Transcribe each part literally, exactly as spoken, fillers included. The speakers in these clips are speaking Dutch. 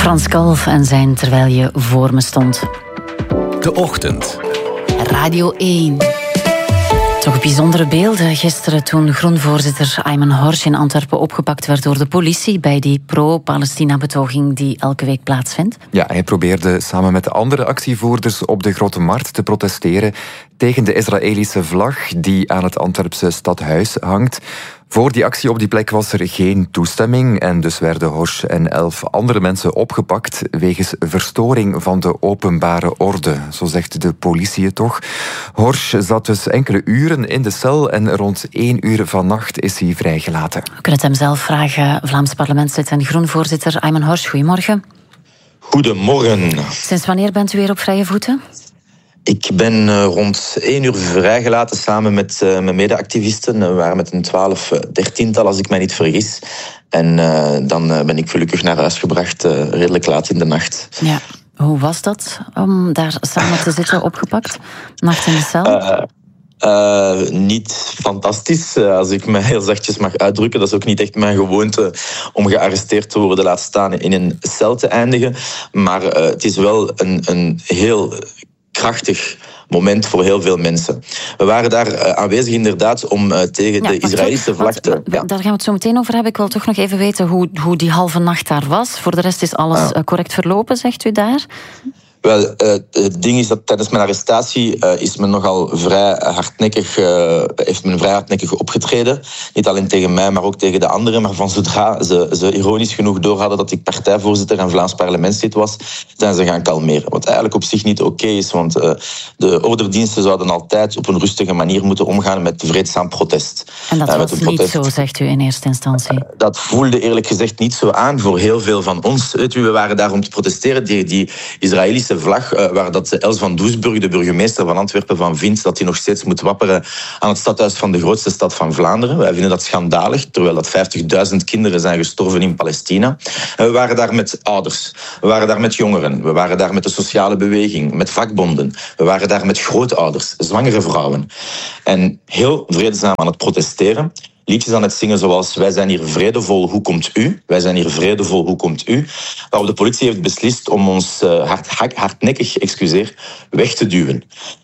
Frans Kalf en zijn Terwijl je voor me stond. De Ochtend. Radio één. Toch bijzondere beelden gisteren toen groenvoorzitter Ayman Horsh in Antwerpen opgepakt werd door de politie bij die pro-Palestina-betoging die elke week plaatsvindt. Ja, hij probeerde samen met de andere actievoerders op de Grote Markt te protesteren tegen de Israëlische vlag die aan het Antwerpse stadhuis hangt. Voor die actie op die plek was er geen toestemming en dus werden Horsh en elf andere mensen opgepakt wegens verstoring van de openbare orde, zo zegt de politie het toch. Horsh zat dus enkele uren in de cel en rond één uur vannacht is hij vrijgelaten. We kunnen het hem zelf vragen. Vlaams parlementslid en groenvoorzitter Ayman Horsh, goedemorgen. Goedemorgen. Sinds wanneer bent u weer op vrije voeten? Ik ben rond één uur vrijgelaten samen met uh, mijn mede-activisten. We waren met een twaalf, dertiental als ik mij niet vergis. En uh, dan uh, ben ik gelukkig naar huis gebracht, uh, redelijk laat in de nacht. Ja. Hoe was dat om daar samen te zitten opgepakt? Nacht in de cel? Uh, Uh, niet fantastisch, uh, als ik me heel zachtjes mag uitdrukken. Dat is ook niet echt mijn gewoonte om gearresteerd te worden, laat staan in een cel te eindigen. Maar uh, het is wel een, een heel krachtig moment voor heel veel mensen. We waren daar uh, aanwezig inderdaad om uh, tegen ja, de Israëlische vlag te... Ja. Daar gaan we het zo meteen over hebben. Ik wil toch nog even weten hoe, hoe die halve nacht daar was. Voor de rest is alles uh. correct verlopen, zegt u daar? Wel, uh, het ding is dat tijdens mijn arrestatie uh, is men nogal vrij hardnekkig, uh, heeft men vrij hardnekkig opgetreden. Niet alleen tegen mij, maar ook tegen de anderen. Maar van zodra ze, ze ironisch genoeg doorhadden dat ik partijvoorzitter en Vlaams parlementslid was, zijn ze gaan kalmeren. Wat eigenlijk op zich niet oké okay is, want uh, de orderdiensten zouden altijd op een rustige manier moeten omgaan met vreedzaam protest. En dat uh, was niet protest. Zo, zegt u in eerste instantie? Uh, dat voelde eerlijk gezegd niet zo aan voor heel veel van ons. Weet u, we waren daar om te protesteren tegen die Israëlische vlag, uh, waar dat Els van Doesburg, de burgemeester van Antwerpen, van vindt dat hij nog steeds moet wapperen aan het stadhuis van de grootste stad van Vlaanderen. Wij vinden dat schandalig, terwijl dat vijftigduizend kinderen zijn gestorven in Palestina. En we waren daar met ouders, we waren daar met jongeren, we waren daar met de sociale beweging, met vakbonden, we waren daar met grootouders, zwangere vrouwen. En heel vreedzaam aan het protesteren. Liedjes aan het zingen zoals wij zijn hier vredevol, hoe komt u? Wij zijn hier vredevol, hoe komt u? Waarop de politie heeft beslist om ons uh, hard, hardnekkig excuseer, weg te duwen.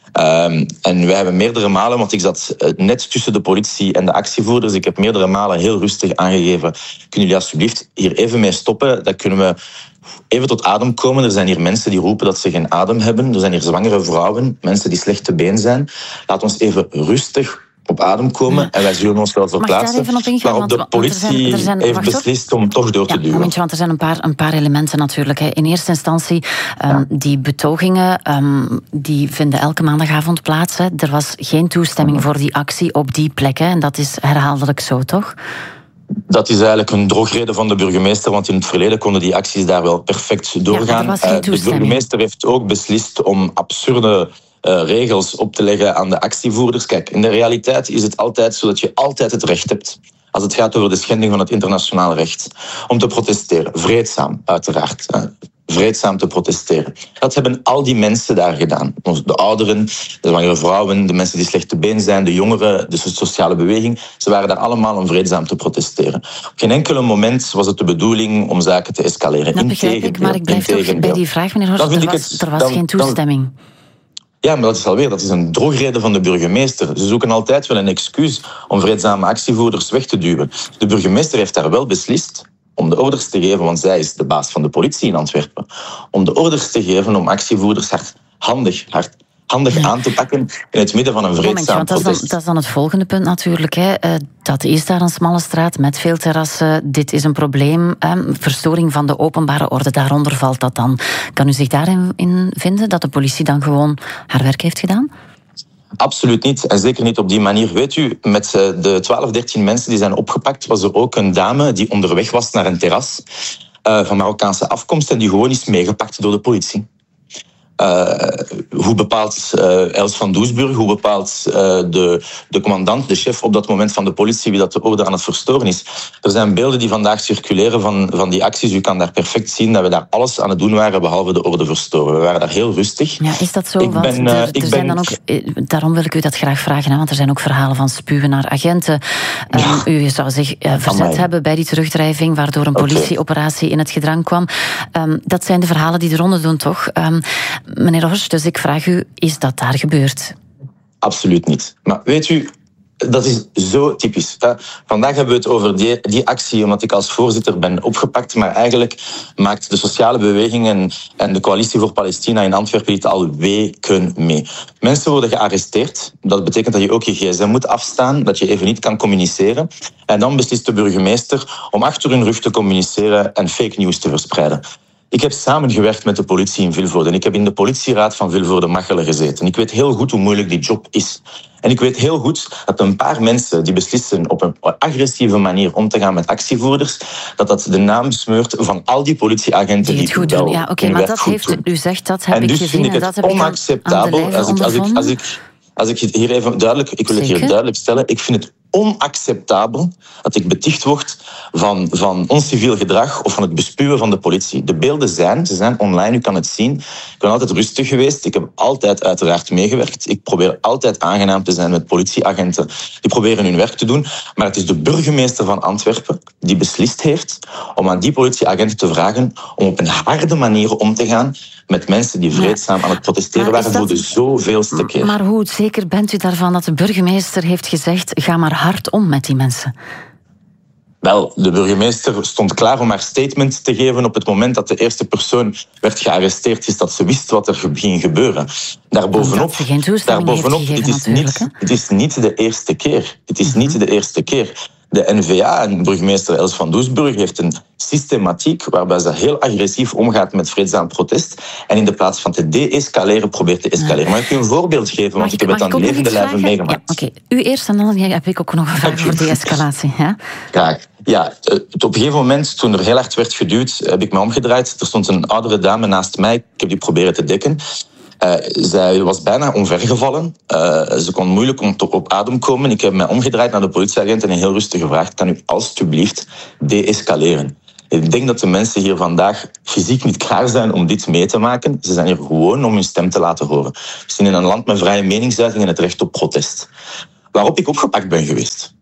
Um, en wij hebben meerdere malen, want ik zat uh, net tussen de politie en de actievoerders, ik heb meerdere malen heel rustig aangegeven, kunnen jullie alsjeblieft hier even mee stoppen? Dat kunnen we even tot adem komen. Er zijn hier mensen die roepen dat ze geen adem hebben. Er zijn hier zwangere vrouwen, mensen die slecht te been zijn. Laat ons even rustig op adem komen ja. en wij zullen ons wel verplaatsen. Waarop de politie er zijn, er zijn, heeft beslist om toch door te ja, duwen. Momentje, want er zijn een paar, een paar elementen natuurlijk. Hè. In eerste instantie, um, ja. die betogingen, um, die vinden elke maandagavond plaats. Hè. Er was geen toestemming ja. voor die actie op die plekken. En dat is herhaaldelijk zo, toch? Dat is eigenlijk een drogreden van de burgemeester, want in het verleden konden die acties daar wel perfect doorgaan. Ja, de burgemeester heeft ook beslist om absurde Uh, regels op te leggen aan de actievoerders. Kijk, in de realiteit is het altijd zo dat je altijd het recht hebt, als het gaat over de schending van het internationaal recht, om te protesteren. Vreedzaam, uiteraard. Uh, vreedzaam te protesteren. Dat hebben al die mensen daar gedaan. De ouderen, de zwangere vrouwen, de mensen die slecht te been zijn, de jongeren, de sociale beweging. Ze waren daar allemaal om vreedzaam te protesteren. Op geen enkele moment was het de bedoeling om zaken te escaleren. Dat begrijp ik, maar ik blijf toch bij die vraag, meneer Horst. Er was, er was dan, geen toestemming. Dan, Ja, maar dat is alweer, dat is een drogreden van de burgemeester. Ze zoeken altijd wel een excuus om vreedzame actievoerders weg te duwen. De burgemeester heeft daar wel beslist om de orders te geven, want zij is de baas van de politie in Antwerpen, om de orders te geven om actievoerders hard, handig, hard, handig ja. aan te pakken in het midden van een vreedzaam Momentje, protest. Dat is, dan, dat is dan het volgende punt natuurlijk. Hè. Uh, dat is daar een smalle straat met veel terrassen. Dit is een probleem. Uh, verstoring van de openbare orde, daaronder valt dat dan. Kan u zich daarin in vinden dat de politie dan gewoon haar werk heeft gedaan? Absoluut niet. En zeker niet op die manier. Weet u, met de twaalf, dertien mensen die zijn opgepakt, was er ook een dame die onderweg was naar een terras uh, van Marokkaanse afkomst en die gewoon is meegepakt door de politie. Uh, hoe bepaalt uh, Els van Doesburg, hoe bepaalt uh, de, de commandant, de chef op dat moment van de politie, wie dat de orde aan het verstoren is. Er zijn beelden die vandaag circuleren van, van die acties. U kan daar perfect zien dat we daar alles aan het doen waren, behalve de orde verstoren. We waren daar heel rustig. Ja, is dat zo? Ik want ben, er, uh, er ik zijn ben... dan ook, daarom wil ik u dat graag vragen, hè, want er zijn ook verhalen van spuwen naar agenten. Ja. Um, u zou zich uh, verzet Amai. hebben bij die terugdrijving, waardoor een politieoperatie okay. in het gedrang kwam. Um, dat zijn de verhalen die de ronde doen, toch? Um, meneer Horst, dus ik vraag u, is dat daar gebeurd? Absoluut niet. Maar weet u, dat is zo typisch. Vandaag hebben we het over die, die actie, omdat ik als voorzitter ben opgepakt, maar eigenlijk maakt de sociale beweging en, en de coalitie voor Palestina in Antwerpen dit al weken mee. Mensen worden gearresteerd. Dat betekent dat je ook je gsm moet afstaan, dat je even niet kan communiceren. En dan beslist de burgemeester om achter hun rug te communiceren en fake news te verspreiden. Ik heb samengewerkt met de politie in Vilvoorde en ik heb in de politieraad van Vilvoorde-Machelen gezeten. Ik weet heel goed hoe moeilijk die job is. En ik weet heel goed dat een paar mensen die beslissen op een agressieve manier om te gaan met actievoerders, dat dat de naam smeurt van al die politieagenten die, die het goed doen. Ja, oké, okay, maar dat heeft doen. U zegt, dat heb en ik dus gezien vind ik en dat het heb onacceptabel. Ik als ik, als ik, als ik, als ik het hier even duidelijk, ik wil het hier duidelijk stellen, ik vind het onacceptabel dat ik beticht word van, van onsciviel gedrag of van het bespuwen van de politie. De beelden zijn, ze zijn online, u kan het zien. Ik ben altijd rustig geweest. Ik heb altijd uiteraard meegewerkt. Ik probeer altijd aangenaam te zijn met politieagenten. Die proberen hun werk te doen. Maar het is de burgemeester van Antwerpen die beslist heeft om aan die politieagenten te vragen om op een harde manier om te gaan met mensen die vreedzaam aan het protesteren waren voor de zoveelste keer. Maar hoe zeker bent u daarvan dat de burgemeester heeft gezegd, ga maar hard om met die mensen? Wel, de burgemeester stond klaar om haar statement te geven op het moment dat de eerste persoon werd gearresteerd, is dat ze wist wat er ging gebeuren. Daarbovenop, daarbovenop gegeven, het, is niet, het is niet de eerste keer. Het is niet de eerste keer. De N V A en burgemeester Els van Doesburg heeft een systematiek waarbij ze heel agressief omgaat met vreedzaam protest en in de plaats van te de-escaleren probeert te escaleren. Ja. Mag ik u een voorbeeld geven, want ik, ik heb het aan levende lijven meegemaakt. Ja, Oké, okay. U eerst en dan heb ik ook nog een vraag voor de-escalatie. Ja? Graag. Ja, op een gegeven moment, toen er heel hard werd geduwd, heb ik me omgedraaid. Er stond een oudere dame naast mij, ik heb die proberen te dekken. Uh, zij was bijna omvergevallen. Uh, ze kon moeilijk om op adem komen. Ik heb mij omgedraaid naar de politieagent en heel rustig gevraagd, kan u alstublieft de-escaleren? Ik denk dat de mensen hier vandaag fysiek niet klaar zijn om dit mee te maken. Ze zijn hier gewoon om hun stem te laten horen. We zijn in een land met vrije meningsuiting en het recht op protest. Waarop ik opgepakt ben geweest.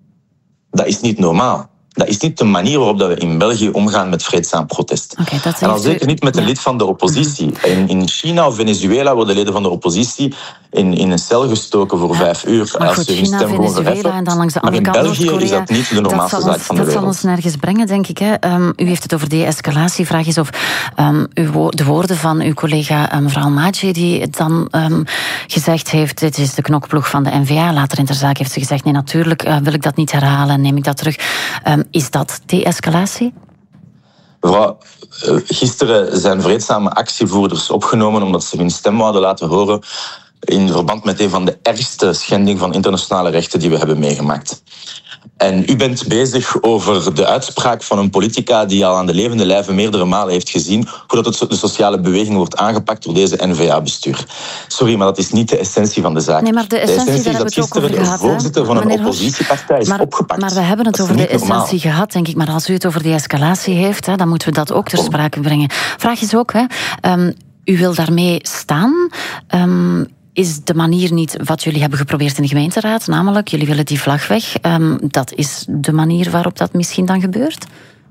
Dat is niet normaal. Dat is niet de manier waarop we in België omgaan met vreedzaam protest. Okay, dat en al zeker niet met een ja. lid van de oppositie. In, in China of Venezuela worden leden van de oppositie in, in een cel gestoken voor ja. vijf uur. Maar goed, China, Venezuela en dan langs de andere kant Noord-Korea. Maar in België is dat niet de normaalste zaak van de wereld. Dat zal ons nergens brengen, denk ik. Hè. Um, u heeft het over de-escalatie. Vraag is of um, uw, de woorden van uw collega um, mevrouw Madje, die dan um, gezegd heeft, dit is de knokploeg van de N V A. Later in ter zaak heeft ze gezegd, nee, natuurlijk uh, wil ik dat niet herhalen en neem ik dat terug. Um, Is dat de-escalatie? Mevrouw, gisteren zijn vreedzame actievoerders opgenomen omdat ze hun stem wilden laten horen in verband met een van de ergste schendingen van internationale rechten die we hebben meegemaakt. En u bent bezig over de uitspraak van een politica die al aan de levende lijve meerdere malen heeft gezien hoe dat de sociale beweging wordt aangepakt door deze N V A-bestuur. Sorry, maar dat is niet de essentie van de zaak. Nee, maar de essentie, de essentie is dat gisteren de gehad, voorzitter van een oppositiepartij is maar, opgepakt. Maar we hebben het over de essentie normaal. gehad, denk ik. Maar als u het over de escalatie heeft, hè, dan moeten we dat ook ter sprake brengen. Vraag is ook, hè, um, u wil daarmee staan. Um, Is de manier niet wat jullie hebben geprobeerd in de gemeenteraad? Namelijk, jullie willen die vlag weg. Um, dat is de manier waarop dat misschien dan gebeurt?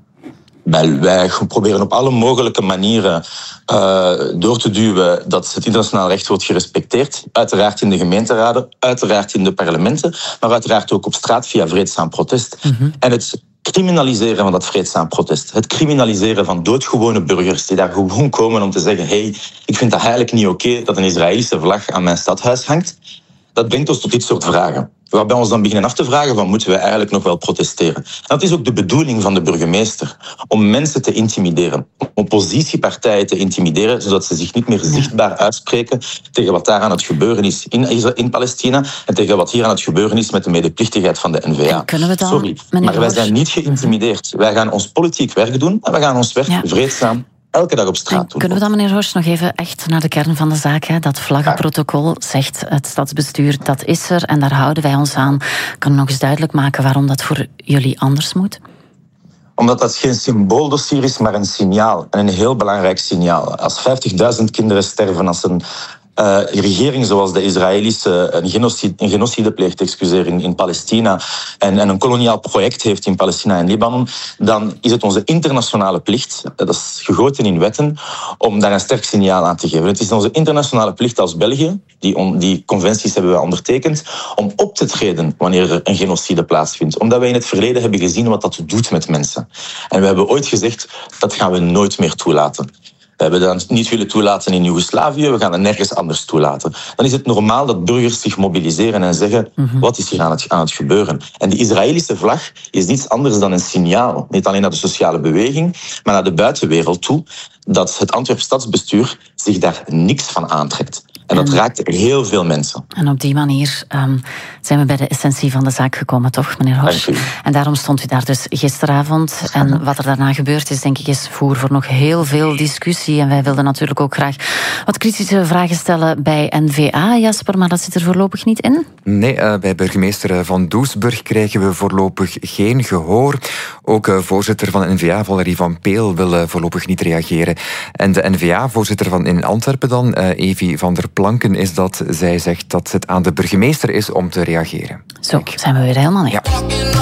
Wij, wij proberen op alle mogelijke manieren uh, door te duwen dat het internationaal recht wordt gerespecteerd. Uiteraard in de gemeenteraden, uiteraard in de parlementen, maar uiteraard ook op straat via vreedzaam protest. Mm-hmm. En het criminaliseren van dat vreedzaam protest. Het criminaliseren van doodgewone burgers die daar gewoon komen om te zeggen, hey, ik vind dat eigenlijk niet oké okay dat een Israëlische vlag aan mijn stadhuis hangt. Dat brengt ons tot dit soort vragen. Waarbij we ons dan beginnen af te vragen van moeten we eigenlijk nog wel protesteren. En dat is ook de bedoeling van de burgemeester. Om mensen te intimideren. Om oppositiepartijen te intimideren, zodat ze zich niet meer zichtbaar uitspreken tegen wat daar aan het gebeuren is in, in Palestina en tegen wat hier aan het gebeuren is met de medeplichtigheid van de N V A. Kunnen we dan, Sorry, maar wij zijn niet geïntimideerd. Wij gaan ons politiek werk doen en wij gaan ons werk ja. vreedzaam elke dag op straat doen. Kunnen we dan, meneer Horst, nog even echt naar de kern van de zaak? Hè? Dat vlaggenprotocol, zegt het stadsbestuur, dat is er en daar houden wij ons aan. Kan u nog eens duidelijk maken waarom dat voor jullie anders moet? Omdat dat geen symbooldossier is, maar een signaal. En een heel belangrijk signaal. Als vijftigduizend kinderen sterven, als een uh, regering zoals de Israëlische een genocide, een genocide pleegt excuseer, in, in Palestina en, en een koloniaal project heeft in Palestina en Libanon, dan is het onze internationale plicht, dat is gegoten in wetten, om daar een sterk signaal aan te geven. Het is onze internationale plicht als België, die, on, die conventies hebben we ondertekend, om op te treden wanneer er een genocide plaatsvindt. Omdat wij in het verleden hebben gezien wat dat doet met mensen. En we hebben ooit gezegd, dat gaan we nooit meer toelaten. We hebben dat niet willen toelaten in Joegoslavië, we gaan het nergens anders toelaten. Dan is het normaal dat burgers zich mobiliseren en zeggen, mm-hmm. wat is hier aan het, aan het gebeuren? En de Israëlische vlag is niets anders dan een signaal. Niet alleen naar de sociale beweging, maar naar de buitenwereld toe, dat het Antwerps stadsbestuur zich daar niks van aantrekt. En dat raakt heel veel mensen. En op die manier um, zijn we bij de essentie van de zaak gekomen, toch, meneer Horst? En daarom stond u daar dus gisteravond. En wat er daarna gebeurd is, denk ik, is voer voor nog heel veel discussie. En wij wilden natuurlijk ook graag wat kritische vragen stellen bij N V A, Jasper, maar dat zit er voorlopig niet in? Nee, uh, bij burgemeester Van Doesburg krijgen we voorlopig geen gehoor. Ook uh, voorzitter van N V A, Valerie van Peel, wil uh, voorlopig niet reageren. En de N V A-voorzitter van in Antwerpen dan, uh, Evie van der Planken, is dat zij zegt dat het aan de burgemeester is om te reageren. Zo, zijn we weer helemaal mee. Ja.